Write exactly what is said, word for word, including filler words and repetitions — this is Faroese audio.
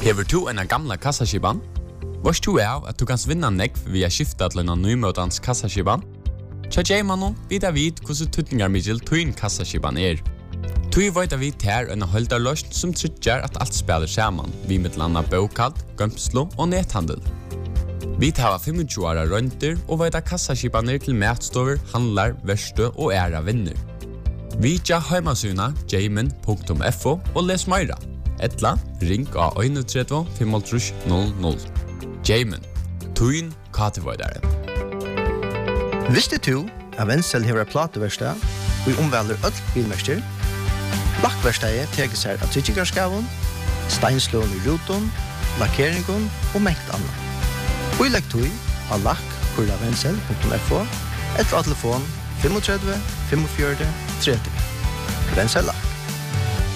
Hever du en gamla kassaskiban? Varst du av at du kan vinna nekv via skifta til en nymøtans kassaskiban? Tja J-mannen vid av vid hvordan tutningar middel tuin kassaskiban er. Tui veit av vid her en holdarløsn som tryggjar at alt spiller saman, vi med landa bokald, gømslo og nethandel. Vi tar tjue åra rønter og veit av kassaskibaner til matstover, handlar, verste og æra vinner. Vi tja heimasuna jamin punktum f o og les meira. Etla, ring av tre ett fem null null. Jamin, tuin katevoidare. Visste du at Wenzel hever plateverstad og i omvelder öll bilmester? Lakkverstadet teker seg av tryggingarskaven, steinslån i ruton, lakkeringen og mengt annet. Og i lekktøy av lakk kurla wenzel punktum f o etter av telefon tre fem fem fire tre tre. Wenzel Lakk.